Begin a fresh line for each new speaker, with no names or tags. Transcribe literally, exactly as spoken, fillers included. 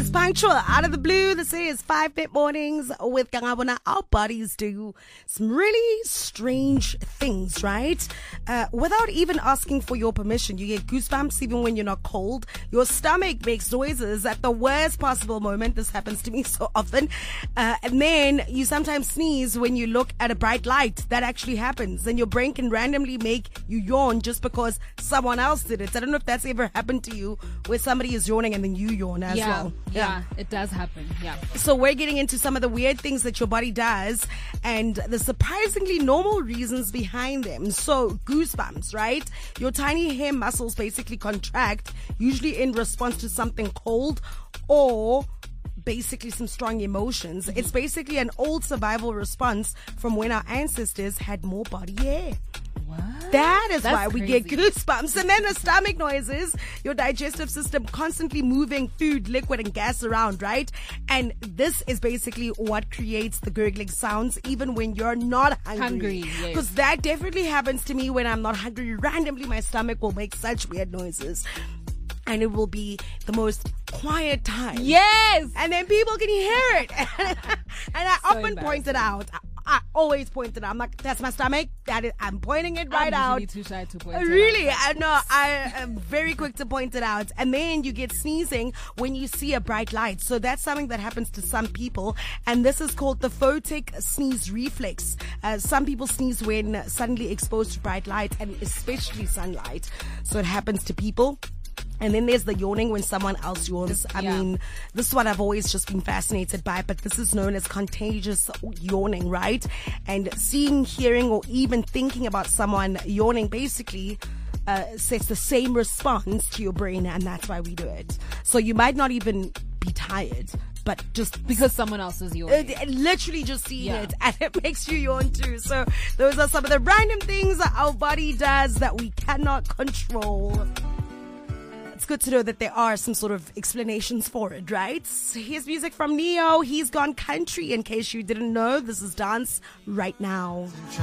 It's punctual, out of the blue. This is Five Bit Mornings with Kangabona. Our bodies do some really strange things, right? Uh, without even asking for your permission. You get goosebumps even when you're not cold. Your stomach makes noises at the worst possible moment. This happens to me so often. Uh, and then you sometimes sneeze when you look at a bright light. That actually happens. Then your brain can randomly make you yawn just because someone else did it. I don't know if that's ever happened to you, where somebody is yawning and then you yawn as
yeah,
well.
Yeah, yeah, it does happen. Yeah.
So we're getting into some of the weird things that your body does and the surprisingly normal reasons behind them. So goosebumps, right? Your tiny hair muscles basically contract, usually in response to something cold or basically some strong emotions. It's basically an old survival response from when our ancestors had more body hair.
What?
That is
That's
why we
crazy.
get goosebumps. And then the stomach noises, your digestive system constantly moving food, liquid, and gas around, right? And this is basically what creates the gurgling sounds even when you're not hungry.
Hungry, yes.
Because that definitely happens to me when I'm not hungry. Randomly, my stomach will make such weird noises. And it will be the most quiet time.
Yes!
And then people can hear it. And I
So
often point it
embarrassing.
out. I, I always point it out. I'm like, that's my stomach. That is, I'm pointing it right
I'm
out.
usually too shy to point it
Really?
out.
I know. I am very quick to point it out. And then you get sneezing when you see a bright light. So that's something that happens to some people. And this is called the photic sneeze reflex. Uh, some people sneeze when suddenly exposed to bright light and especially sunlight. So it happens to people. And then there's the yawning when someone else yawns. I
Yeah.
mean, this is what I've always just been fascinated by, but this is known as contagious yawning, right? And seeing, hearing, or even thinking about someone yawning basically uh, sets the same response to your brain, and that's why we do it. So you might not even be tired, but just
Because someone else is yawning.
uh, literally just seeing
Yeah.
it, and it makes you yawn too. So those are some of the random things that our body does that we cannot control. It's good to know that there are some sort of explanations for it, right? Here's music from Neo. He's gone country. In case you didn't know, this is Dance Right Now.